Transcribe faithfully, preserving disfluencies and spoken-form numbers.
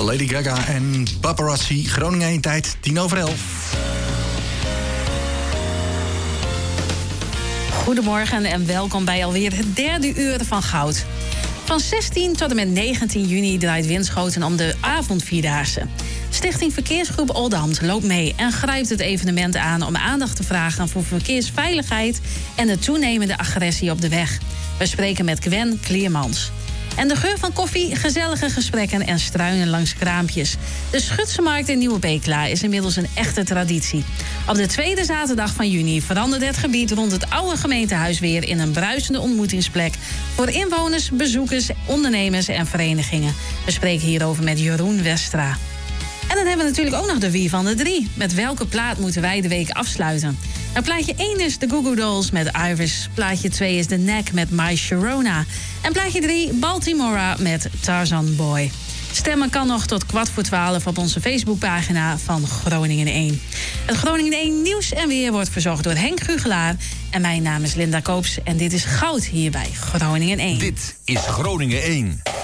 Lady Gaga en Paparazzi. Groningen één tijd, tien over elf. Goedemorgen en welkom bij alweer het derde uur van Goud. Van zestien tot en met negentien juni draait Winschoten om de avondvierdaagse. Stichting Verkeersgroep Oldambt loopt mee en grijpt het evenement aan om aandacht te vragen voor verkeersveiligheid en de toenemende agressie op de weg. We spreken met Gwen Kleermans. En de geur van koffie, gezellige gesprekken en struinen langs kraampjes. De Schutse Markt in Nieuwe Beekla is inmiddels een echte traditie. Op de tweede zaterdag van juni verandert het gebied rond het oude gemeentehuis weer in een bruisende ontmoetingsplek voor inwoners, bezoekers, ondernemers en verenigingen. We spreken hierover met Jeroen Westra. En dan hebben we natuurlijk ook nog de Wie van de Drie. Met welke plaat moeten wij de week afsluiten? Nou, plaatje één is de Goo Goo Dolls met Iris. Plaatje twee is The Knack met My Sharona. En plaatje drie, Baltimora met Tarzan Boy. Stemmen kan nog tot kwart voor twaalf op onze Facebookpagina van Groningen één. Het Groningen één nieuws en weer wordt verzorgd door Henk Gugelaar. En mijn naam is Linda Koops en dit is Goud hier bij Groningen één. Dit is Groningen één.